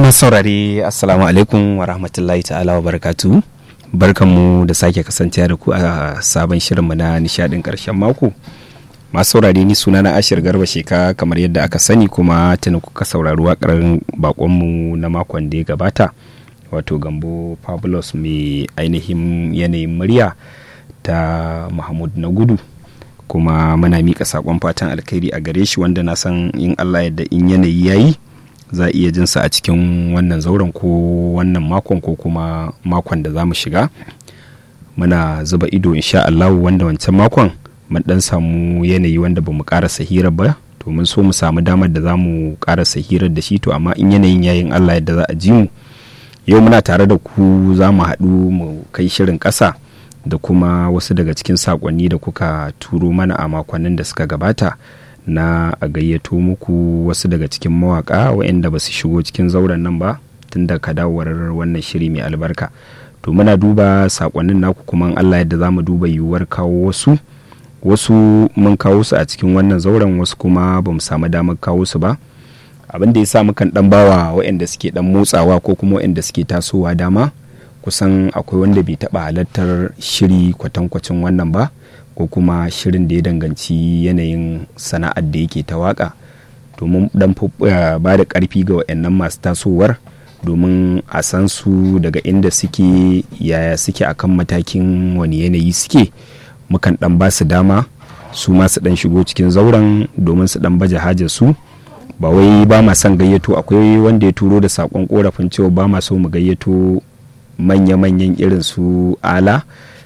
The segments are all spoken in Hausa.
masu saurare assalamu alaikum wa rahmatullahi ta'ala wa barakatu. Barkanmu da sake kasancewa da ku a sabon shirinmu na nishadin karshen mako. Masu saurare ni suna na Ashir Garba Sheka, kamar yadda aka sani kuma tuni kuka saurari waƙar bakonmu na makon da ya gabata, wato Gambo Fabulous mai ainihin yanayin murya ta Mahmud na gudu, kuma muna mika sakon fatan alkhairi a gare shi, wanda na san in Allah yadda in yanayi yayi za a iya jinsa a cikin wannan zauren ko wannan makon ko kuma makon da za mu shiga. Muna zuba ido insha Allah, wanda wancan makon mun dan samu yanayi wanda ba mu karasa hira ba, to mun so mu samu damar da za mu karasa hirar da shi, to amma in yanayin yayin Allah yadda za a ji mu. Yau muna tare da ku, za mu haɗu mu kai shirin ƙasa da kuma wasu daga cikin saƙonni da kuka turo mana a makonnin da suka gabata, na a gayyato muku wasu daga cikin mawaka waɗanda ba su shigo cikin zauren nan ba tun da kadawar wannan shiri mai albarka. To muna duba sakonnin naku, kuma Allah yadda za mu duba yiwuwar kawo wasu mun kawo su a cikin wannan zauren, wasu kuma ba mu samu damar kawo su ba. Abin da ya sa mukan dan bawa waɗanda suke dan motsawa ko kuma waɗanda suke tasowa dama. Kusan akwai wanda bai taɓa halartar shiri kwatankwacin wannan ba, ko kuma shirin da ya danganci yanayin sana'ar da yake ta waka, domin dan ba da karfi ga wayannan masu tasowar, domin a san su daga inda suke, yaya suke akan matakin wani yanayi suke. Mukan dan ba su dama su ma su dan shigo cikin zauren domin su dan baje hajar su. Ba wai ba ma son gayyato, akwai wanda ya turo da sakon korafin cewa ba ma so mu gayyato manya-manyan irin su Ala,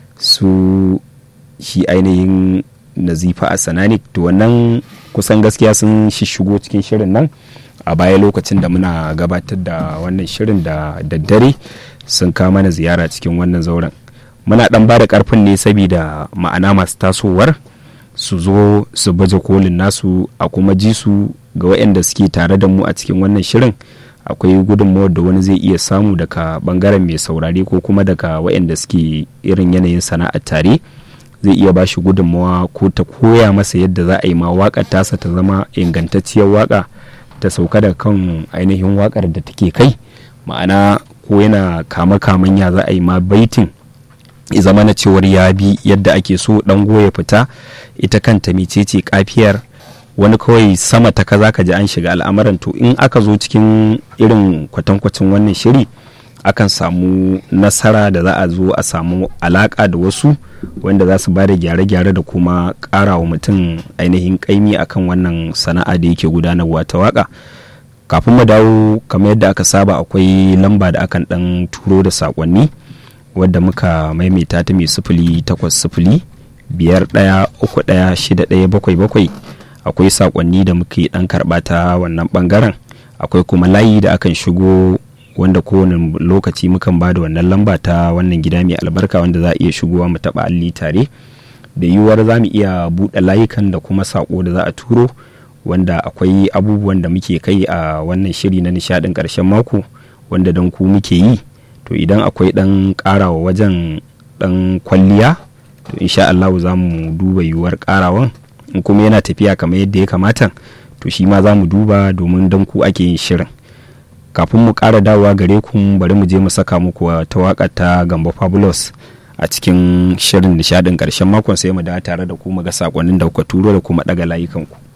su shi ainihin Nazifa a Sananik. To wannan kusan gaskiya sun shigo cikin shirin nan a baya, lokacin da muna gabatar da wannan shirin da daddare sun kawo mana ziyara cikin wannan zauren. Muna dan ba da karfin ne saboda ma'ana masu tasowar su zo su baje kolin nasu, a kuma ji su ga waɗanda suke tare da mu a cikin wannan shirin. Akwai gudunmawar da wani zai iya samu daga bangaren mai saurare ko kuma daga waɗanda suke irin yanayin sana'ar tare, zai iya ba shi gudunmawa ko ta koya masa yadda za a yi ma waƙar tasa ta zama ingantacciyar waƙa, ta sauka da kan ainihin waƙar da take kai. Ma'ana ko yana kama ya za a yi ma baitin ya zama na cewar ya bi yadda ake so, ɗango ya fita, ita kanta mecece kafiyar, wani kawai sama ta kaza ka ji an shiga al'amuran. To in aka zo cikin irin kwatankwacin wannan shiri, akan samu nasara da za a zo a samu alaka da wasu wanda za su ba da gyare-gyare da kuma ƙara wa mutum ainihin ƙaimi akan wannan sana'a da yake gudanarwa ta waka. Kafin mu dawo, kamar yadda aka saba, akwai lamba da akan ɗan turo da saƙonni wadda muka maimaita ta mai 0805131617. Akwai saƙonni da muke ɗan karɓa ta wannan ɓangaren, akwai kuma layi da akan shigo wanda kowane lokaci mukan ba da wannan lamba ta wannan gida mai albarka, wanda za a iya shigowa mu taɓa alli tare. Da yiwuwar za mu iya buɗe layukan da kuma saƙo da za a turo, wanda akwai abubuwan da muke kai a wannan shiri na nishaɗin ƙarshen mako wanda don ku muke yi. To idan akwai ɗan ƙarawa wajen ɗan kwalliya, to insha Allah za mu duba yiwuwar ƙarawan. In kuma yana tafiya kamar yadda ya kamata, to shi ma za mu duba, domin don ku ake yin shirin. Kafin mu ƙara dawowa gare ku, bari mu je mu saka muku ta waƙar ta Gambo Fabulous a cikin shirin nishaɗin ƙarshen makon, sai mu dawo tare da ku mu ga saƙonnin da kuka turo da kuma ɗaga layukanku.